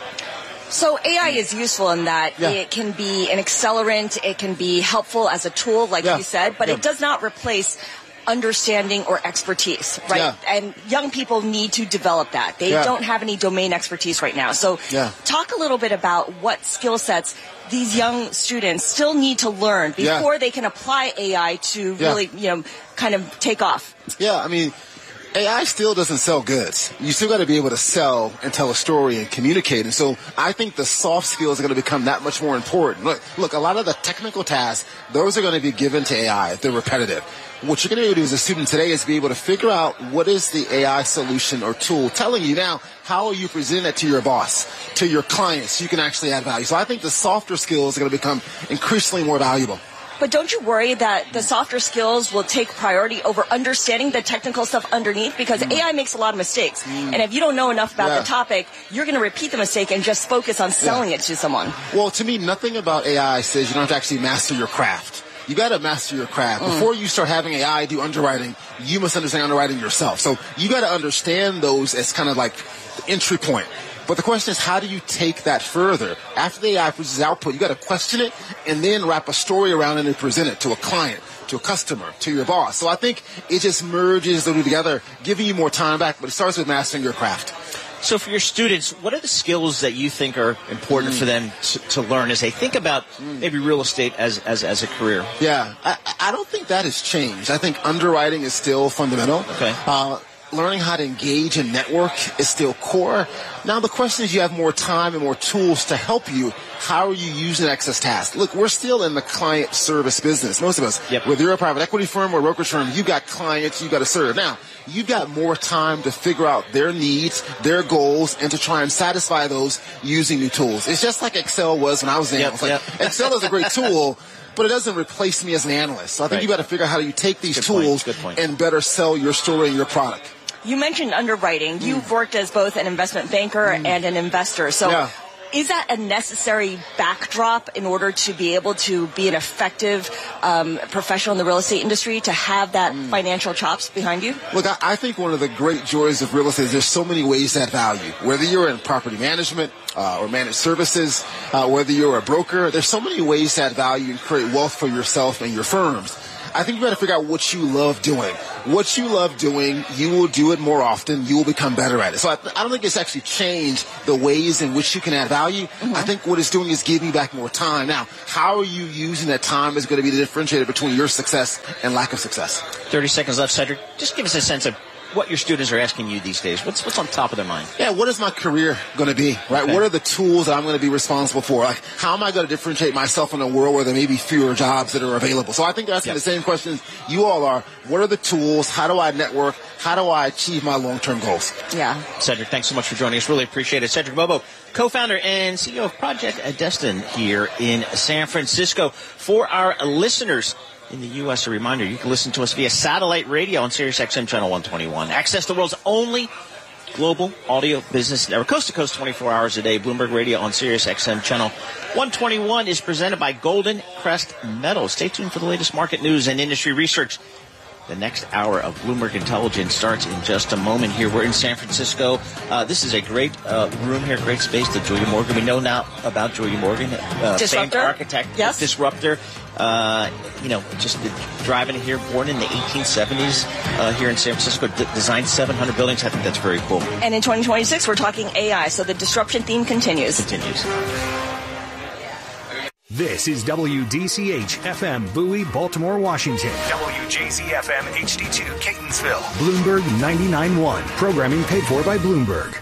So AI is useful in that it can be an accelerant, it can be helpful as a tool, like you said, but it does not replace understanding or expertise, right? Yeah. And young people need to develop that. They don't have any domain expertise right now. So talk a little bit about what skill sets these young students still need to learn before they can apply AI to really, kind of take off. Yeah, I mean, AI still doesn't sell goods. You still got to be able to sell and tell a story and communicate. And so I think the soft skills are going to become that much more important. Look, a lot of the technical tasks, those are going to be given to AI if they're repetitive. What you're going to do as a student today is be able to figure out what is the AI solution or tool telling you now, how are you presenting that to your boss, to your clients, so you can actually add value. So I think the softer skills are going to become increasingly more valuable. But don't you worry that the softer skills will take priority over understanding the technical stuff underneath? Because AI makes a lot of mistakes. And if you don't know enough about the topic, you're going to repeat the mistake and just focus on selling it to someone. Well, to me, nothing about AI says you don't have to actually master your craft. You got to master your craft. Before you start having AI do underwriting, you must understand underwriting yourself. So you got to understand those as kind of like the entry point. But the question is, how do you take that further? After the AI produces output, you got to question it and then wrap a story around it and present it to a client, to a customer, to your boss. So I think it just merges the two together, giving you more time back, but it starts with mastering your craft. So for your students, what are the skills that you think are important for them to learn as they think about maybe real estate as a career? Yeah, I don't think that has changed. I think underwriting is still fundamental. Okay. Learning how to engage and network is still core. Now the question is, you have more time and more tools to help you. How are you using excess tasks? Look, we're still in the client service business, most of us. Whether you're a private equity firm or a brokerage firm, you got clients you got to serve. Now, you've got more time to figure out their needs, their goals, and to try and satisfy those using new tools. It's just like Excel was when I was in. Excel is a great tool, but it doesn't replace me as an analyst. So I think you got to figure out how do you take these tools and better sell your story and your product. You mentioned underwriting. You've worked as both an investment banker and an investor. So is that a necessary backdrop in order to be able to be an effective professional in the real estate industry, to have that financial chops behind you? Look, I think one of the great joys of real estate is there's so many ways to add value. Whether you're in property management or managed services, whether you're a broker, there's so many ways to add value and create wealth for yourself and your firms. I think you got to figure out what you love doing. What you love doing, you will do it more often. You will become better at it. So I don't think it's actually changed the ways in which you can add value. I think what it's doing is giving you back more time. Now, how are you using that time is going to be the differentiator between your success and lack of success. 30 seconds left, Cedric. Just give us a sense of what your students are asking you these days. What's on top of their mind? Yeah, what is my career going to be, right? Okay. What are the tools that I'm going to be responsible for? Like, how am I going to differentiate myself in a world where there may be fewer jobs that are available? So I think they're asking the same questions you all are. What are the tools? How do I network? How do I achieve my long-term goals? Yeah. Cedric, thanks so much for joining us. Really appreciate it. Cedric Bobo, co-founder and CEO of Project Destin here in San Francisco. For our listeners in the U.S., a reminder, you can listen to us via satellite radio on Sirius XM Channel 121. Access the world's only global audio business network, coast to coast, 24 hours a day. Bloomberg Radio on Sirius XM Channel 121 is presented by Golden Crest Metals. Stay tuned for the latest market news and industry research. The next hour of Bloomberg Intelligence starts in just a moment here. We're in San Francisco. This is a great room here, great space. The Julia Morgan. We know now about Julia Morgan, famed architect, disruptor. Just driving here, born in the 1870s here in San Francisco, designed 700 buildings. I think that's very cool. And in 2026, we're talking AI, so the disruption theme continues. This is WDCH FM Bowie, Baltimore, Washington. WJZ FM HD2 Catonsville. Bloomberg 99.1. Programming paid for by Bloomberg.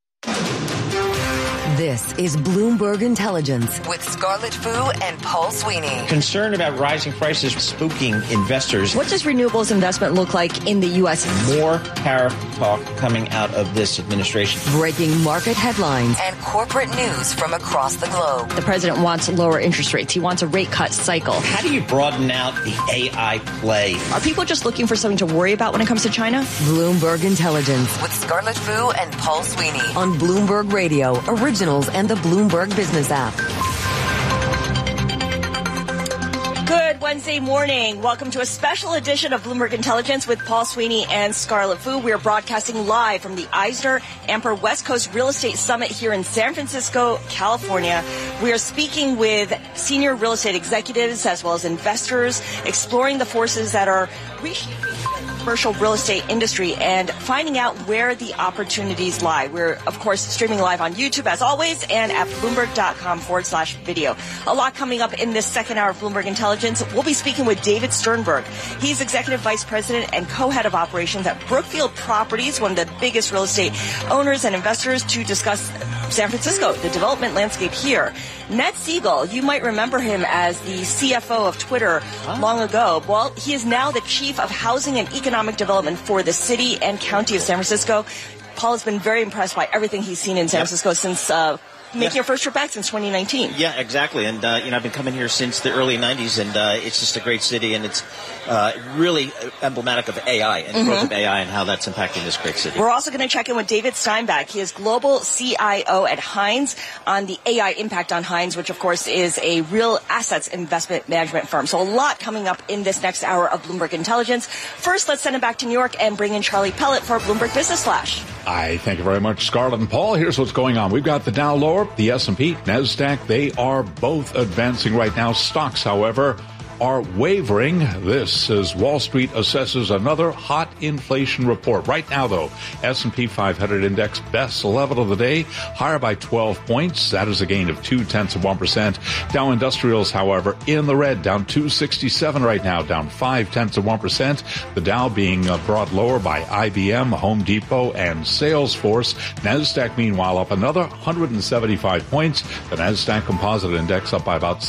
This is Bloomberg Intelligence with Scarlett Fu and Paul Sweeney. Concern about rising prices spooking investors. What does renewables investment look like in the U.S.? More tariff talk coming out of this administration. Breaking market headlines and corporate news from across the globe. The president wants lower interest rates. He wants a rate cut cycle. How do you broaden out the AI play? Are people just looking for something to worry about when it comes to China? Bloomberg Intelligence with Scarlett Fu and Paul Sweeney on Bloomberg Radio, originals and the Bloomberg Business app. Good Wednesday morning. Welcome to a special edition of Bloomberg Intelligence with Paul Sweeney and Scarlett Fu. We are broadcasting live from the Eisner Amper West Coast Real Estate Summit here in San Francisco, California. We are speaking with senior real estate executives as well as investors, exploring the forces that are reshaping the commercial real estate industry and finding out where the opportunities lie. We're, of course, streaming live on YouTube as always and at Bloomberg.com/video. A lot coming up in this second hour of Bloomberg Intelligence. We'll be speaking with David Sternberg. He's Executive Vice President and Co-Head of Operations at Brookfield Properties, one of the biggest real estate owners and investors, to discuss San Francisco, the development landscape here. Ned Siegel, you might remember him as the CFO of Twitter long ago. Well, he is now the Chief of Housing and Economic Development for the city and county of San Francisco. Paul has been very impressed by everything he's seen in San Francisco since making your first trip back since 2019. Yeah, exactly. And, I've been coming here since the early 90s, and it's just a great city, and it's really emblematic of AI and the growth of AI and how that's impacting this great city. We're also going to check in with David Steinbach. He is Global CIO at Hines on the AI impact on Hines, which, of course, is a real assets investment management firm. So a lot coming up in this next hour of Bloomberg Intelligence. First, let's send it back to New York and bring in Charlie Pellet for Bloomberg Business Flash. Thank you very much, Scarlett and Paul. Here's what's going on. We've got the Dow lower, the S&P, NASDAQ. They are both advancing right now. Stocks, however, are wavering. This as Wall Street assesses another hot inflation report. Right now, though, S&P 500 index best level of the day, higher by 12 points. That is a gain of 0.2%. Dow Industrials, however, in the red, down 267 right now, down 0.5%. The Dow being brought lower by IBM, Home Depot, and Salesforce. NASDAQ, meanwhile, up another 175 points. The NASDAQ Composite Index up by about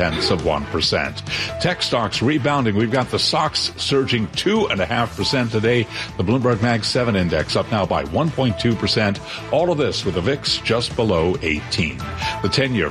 0.7%. Tech stocks rebounding. We've got the SOX surging 2.5% today. The Bloomberg Mag 7 index up now by 1.2%. All of this with the VIX just below 18. The 10-year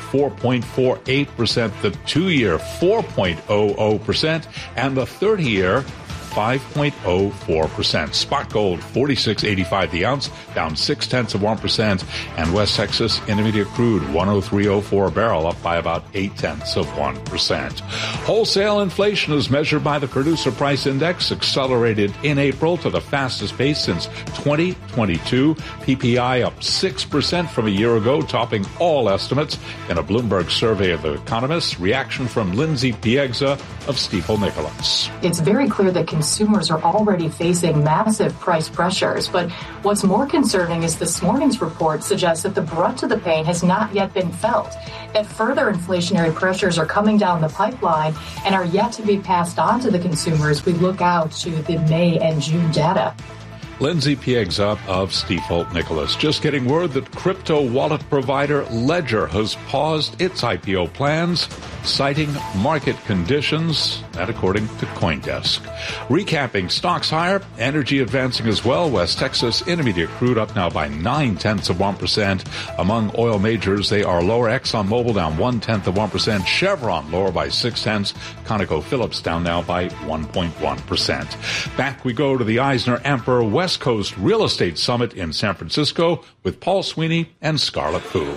4.48%, the 2-year 4.00%, and the 30-year 5.04%. Spot gold, $46.85 the ounce, down 0.6%. And West Texas Intermediate crude, $103.04 a barrel, up by about 0.8%. Wholesale inflation as measured by the Producer Price Index accelerated in April to the fastest pace since 2022. PPI up 6% from a year ago, topping all estimates in a Bloomberg survey of the economists. Reaction from Lindsay Piegza of Stifel Nicolaus. It's very clear that consumers are already facing massive price pressures, but what's more concerning is this morning's report suggests that the brunt of the pain has not yet been felt, that further inflationary pressures are coming down the pipeline and are yet to be passed on to the consumers as we look out to the May and June data. Lindsay Piegza of Stifel Nicolaus. Just getting word that crypto wallet provider Ledger has paused its IPO plans, citing market conditions, that according to CoinDesk. Recapping, stocks higher, energy advancing as well. West Texas Intermediate crude up now by 0.9%. Among oil majors, they are lower. ExxonMobil down 0.1%. Chevron lower by 0.6. ConocoPhillips down now by 1.1%. Back we go to the Eisner-Amper West Coast Real Estate Summit in San Francisco with Paul Sweeney and Scarlett Fu.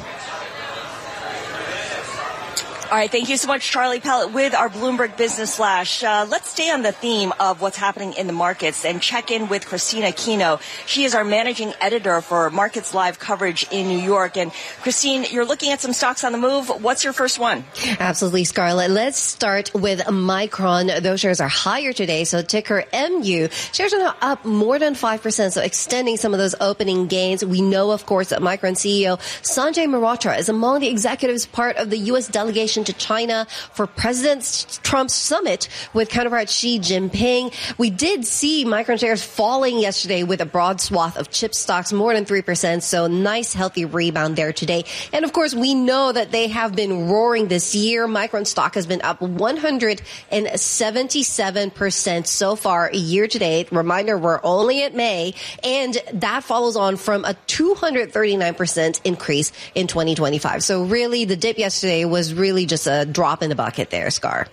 All right, thank you so much, Charlie Pellet, with our Bloomberg Business Flash. Let's stay on the theme of what's happening in the markets and check in with Christina Aquino. She is our managing editor for Markets Live coverage in New York. And Christine, you're looking at some stocks on the move. What's your first one? Absolutely, Scarlett. Let's start with Micron. Those shares are higher today, so ticker MU. Shares are now up more than 5%, so extending some of those opening gains. We know, of course, that Micron CEO Sanjay Mehrotra is among the executives part of the U.S. delegation to China for President Trump's summit with counterpart Xi Jinping. We did see Micron shares falling yesterday with a broad swath of chip stocks, more than 3%. So nice, healthy rebound there today. And of course, we know that they have been roaring this year. Micron stock has been up 177% so far year to date. Reminder, we're only at May. And that follows on from a 239% increase in 2025. So really, the dip yesterday was really just a drop in the bucket there, Scar.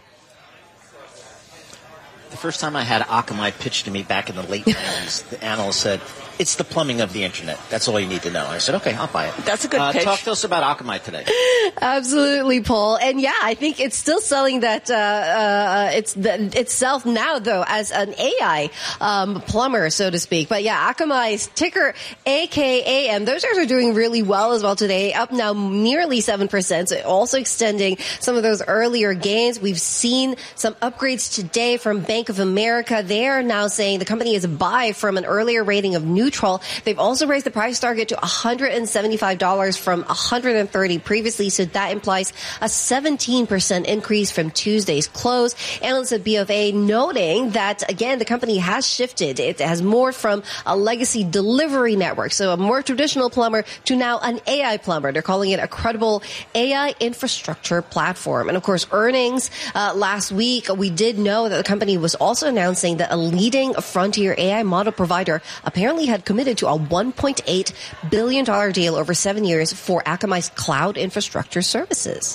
The first time I had Akamai pitched to me back in the late 90s, the analyst said, it's the plumbing of the internet. That's all you need to know. I said, okay, I'll buy it. That's a good pitch. Talk to us about Akamai today. Absolutely, Paul. And yeah, I think it's still selling that itself now, though, as an AI plumber, so to speak. But yeah, Akamai's ticker AKAM. Those shares are doing really well as well today, up now nearly 7%. So also extending some of those earlier gains. We've seen some upgrades today from Bank of America. They are now saying the company is a buy from an earlier rating of neutral. They've also raised the price target to $175 from $130 previously, so that implies a 17% increase from Tuesday's close. Analysts at BofA noting that, again, the company has shifted. It has more from a legacy delivery network, so a more traditional plumber to now an AI plumber. They're calling it a credible AI infrastructure platform. And of course, earnings last week, we did know that the company was also announcing that a leading frontier AI model provider apparently had committed to a $1.8 billion deal over 7 years for Akamai's cloud infrastructure services.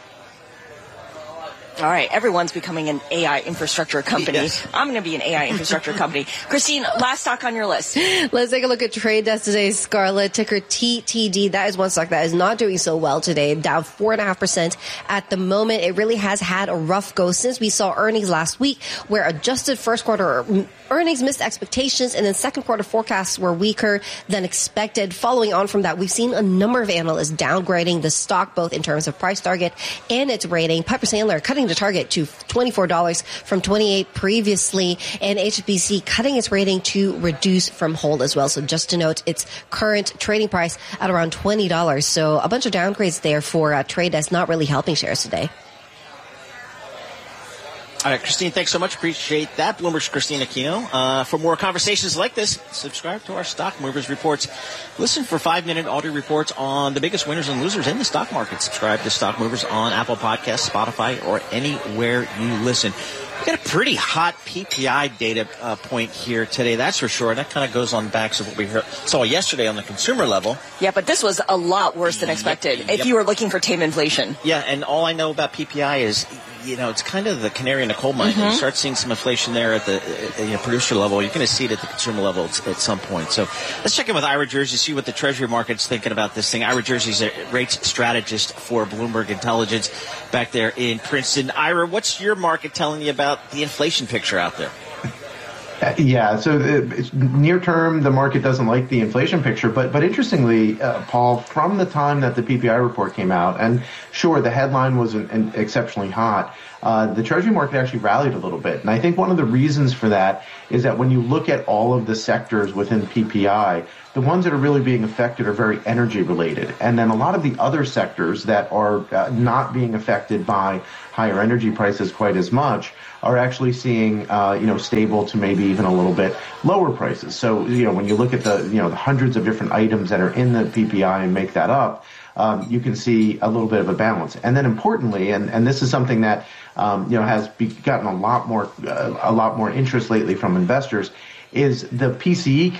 All right, everyone's becoming an AI infrastructure company. Yes. I'm going to be an AI infrastructure company. Christine, last stock on your list. Let's take a look at Trade Desk today, Scarlett. Ticker TTD. That is one stock that is not doing so well today, down 4.5% at the moment. It really has had a rough go since we saw earnings last week, where adjusted first quarter earnings missed expectations, and then second quarter forecasts were weaker than expected. Following on from that, we've seen a number of analysts downgrading the stock, both in terms of price target and its rating. Piper Sandler cutting the target to $24 from $28 previously, and HSBC cutting its rating to reduce from hold as well. So just to note, its current trading price at around $20. So a bunch of downgrades there for Trade Desk, not really helping shares today. All right, Christine, thanks so much. Appreciate that. Bloomberg's Christine Aquino. For more conversations like this, subscribe to our Stock Movers Reports. Listen for 5-minute audio reports on the biggest winners and losers in the stock market. Subscribe to Stock Movers on Apple Podcasts, Spotify, or anywhere you listen. We got a pretty hot PPI data point here today, that's for sure. And that kind of goes on backs of what we saw yesterday on the consumer level. Yeah, but this was a lot worse than expected if you were looking for tame inflation. Yeah, and all I know about PPI is, it's kind of the canary in the coal mine. You start seeing some inflation there at the producer level. You're going to see it at the consumer level at some point. So let's check in with Ira Jersey, see what the Treasury market's thinking about this thing. Ira Jersey's a rates strategist for Bloomberg Intelligence back there in Princeton. Ira, what's your market telling you about the inflation picture out there? So near term, the market doesn't like the inflation picture. But interestingly, Paul, from the time that the PPI report came out, and sure, the headline was exceptionally hot, the Treasury market actually rallied a little bit. And I think one of the reasons for that is that when you look at all of the sectors within PPI, the ones that are really being affected are very energy related. And then a lot of the other sectors that are not being affected by higher energy prices quite as much are actually seeing, stable to maybe even a little bit lower prices. So, when you look at the hundreds of different items that are in the PPI and make that up, you can see a little bit of a balance. And then importantly, and this is something that, has gotten a lot more interest lately from investors, is the PCE